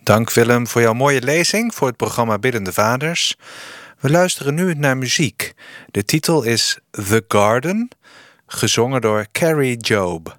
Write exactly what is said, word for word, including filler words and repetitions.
Dank Willem voor jouw mooie lezing voor het programma Biddende Vaders. We luisteren nu naar muziek. De titel is The Garden, gezongen door Carrie Job.